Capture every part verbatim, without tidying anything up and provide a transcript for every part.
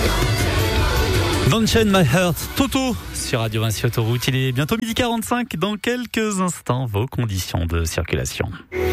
Don't Chain My Heart, Toto sur Radio Vinci Autoroute. Il est bientôt midi quarante-cinq. Dans quelques instants, vos conditions de circulation.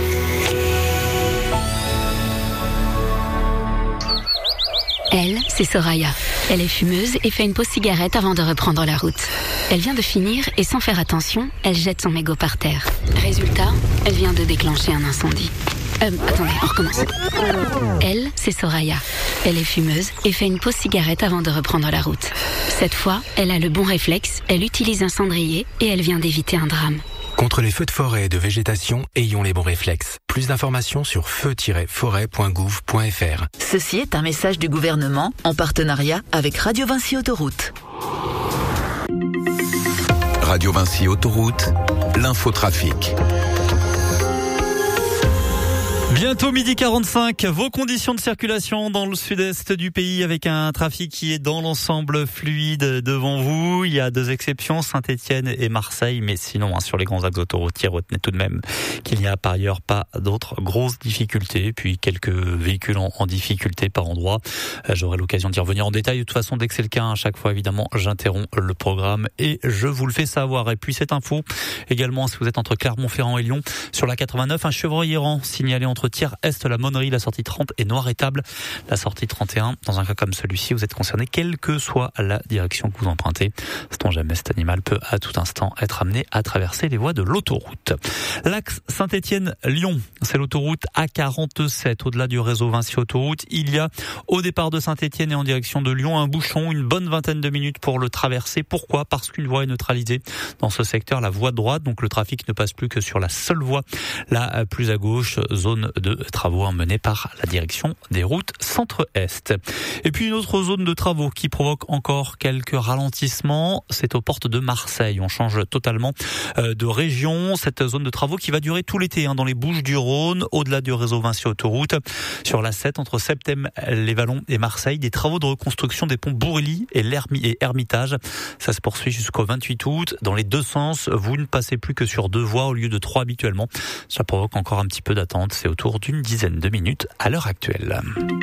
Elle, c'est Soraya. Elle est fumeuse et fait une pause cigarette avant de reprendre la route. Elle vient de finir et sans faire attention, elle jette son mégot par terre. Résultat, elle vient de déclencher un incendie. Euh, attendez, on recommence. Elle, c'est Soraya. Elle est fumeuse et fait une pause cigarette avant de reprendre la route. Cette fois, elle a le bon réflexe, elle utilise un cendrier et elle vient d'éviter un drame. Contre les feux de forêt et de végétation, ayons les bons réflexes. Plus d'informations sur feu tiret forêt point gouv point f r. Ceci est un message du gouvernement en partenariat avec Radio Vinci Autoroute. Radio Vinci Autoroute, l'infotrafic. Bientôt midi quarante-cinq, vos conditions de circulation dans le sud-est du pays avec un trafic qui est dans l'ensemble fluide devant vous. Il y a deux exceptions, Saint-Étienne et Marseille, mais sinon hein, sur les grands axes autoroutiers, retenez tout de même qu'il n'y a par ailleurs pas d'autres grosses difficultés, puis quelques véhicules en, en difficulté par endroit. Euh, j'aurai l'occasion d'y revenir en détail. De toute façon, dès que c'est le cas, à chaque fois évidemment, j'interromps le programme et je vous le fais savoir. Et puis cette info, également si vous êtes entre Clermont-Ferrand et Lyon, sur la quatre-vingt-neuf, un chevreuil errant signalé entre Thiers Est, la Monnerie, la sortie trente et Noir-Étable, la sortie trente et un. Dans un cas comme celui-ci, vous êtes concerné quelle que soit la direction que vous empruntez. Sait-on jamais, cet animal peut à tout instant être amené à traverser les voies de l'autoroute. L'axe Saint-Étienne-Lyon, c'est l'autoroute A quarante-sept. Au-delà du réseau Vinci Autoroute, il y a au départ de Saint-Étienne et en direction de Lyon un bouchon, une bonne vingtaine de minutes pour le traverser. Pourquoi ? Parce qu'une voie est neutralisée dans ce secteur, la voie droite, donc le trafic ne passe plus que sur la seule voie, la plus à gauche, zone de travaux menés par la direction des routes centre-est. Et puis une autre zone de travaux qui provoque encore quelques ralentissements, c'est aux portes de Marseille. On change totalement de région. Cette zone de travaux qui va durer tout l'été hein, dans les Bouches-du-Rhône, au-delà du réseau Vinci Autoroute, sur la sept entre Septem-les-Vallons et Marseille. Des travaux de reconstruction des ponts Bourrely et, et Hermitage. Ça se poursuit jusqu'au vingt-huit août. Dans les deux sens, vous ne passez plus que sur deux voies au lieu de trois habituellement. Ça provoque encore un petit peu d'attente. C'est autour d'une dizaine de minutes à l'heure actuelle.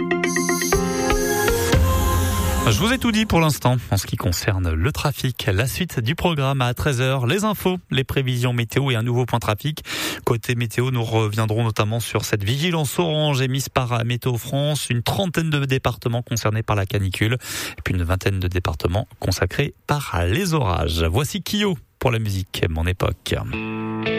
Je vous ai tout dit pour l'instant en ce qui concerne le trafic. La suite du programme à treize heures, les infos, les prévisions météo et un nouveau point trafic. Côté météo, nous reviendrons notamment sur cette vigilance orange émise par Météo France. Une trentaine de départements concernés par la canicule et puis une vingtaine de départements consacrés par les orages. Voici Kyo pour la musique, mon époque.